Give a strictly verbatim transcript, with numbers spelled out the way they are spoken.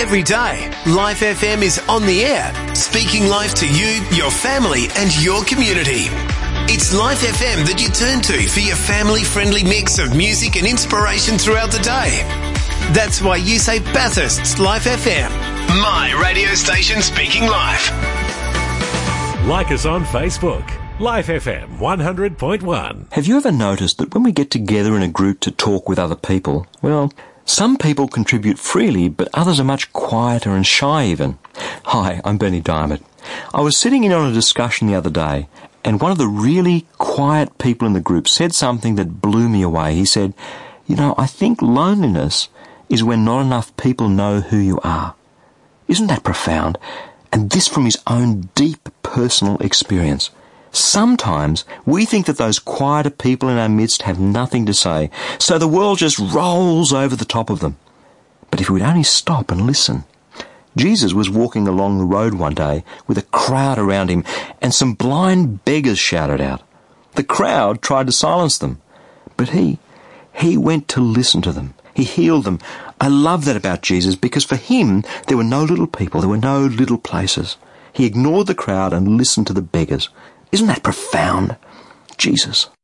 Every day, Life F M is on the air, speaking life to you, your family and your community. It's Life F M that you turn to for your family-friendly mix of music and inspiration throughout the day. That's why you say Bathurst's Life F M, my radio station speaking life. Like us on Facebook, Life F M one hundred point one. Have you ever noticed that when we get together in a group to talk with other people, well, some people contribute freely, but others are much quieter and shy even. Hi, I'm Bernie Diamond. I was sitting in on a discussion the other day, and one of the really quiet people in the group said something that blew me away. He said, you know, I think loneliness is when not enough people know who you are. Isn't that profound? And this from his own deep personal experience. Sometimes we think that those quieter people in our midst have nothing to say, so the world just rolls over the top of them. But if we'd only stop and listen. Jesus was walking along the road one day with a crowd around him, and some blind beggars shouted out. The crowd tried to silence them, but he, he went to listen to them. He healed them. I love that about Jesus, because for him there were no little people, there were no little places. He ignored the crowd and listened to the beggars. Isn't that profound? Jesus.